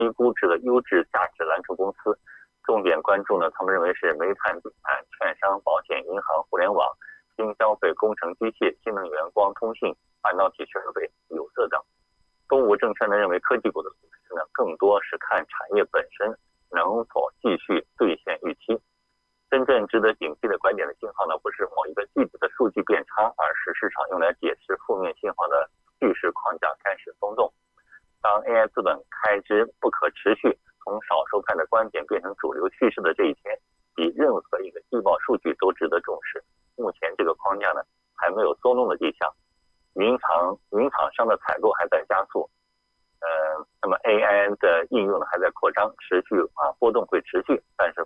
低估值的优质价值蓝筹公司。重点关注呢，他们认为是煤炭、地产、券商、保险、银行、互联网、新消费、工程机械、新能源、光通信、半导体设备、有色等。东吴证券呢认为，科技股的股市呢更多是看产业本身能否继续兑现预期。真正值得警惕的拐点的信号呢，不是某一个季度的数据变差，而是市场用来解释负面信号的叙事框架开始松动。当 AI 资本开支不可持续从少数派的观点变成主流趋势的这一天，比任何一个季报数据都值得重视。目前这个框架呢还没有松动的迹象，云厂商的采购还在加速，那么 AI 的应用呢还在扩张，波动会持续，但是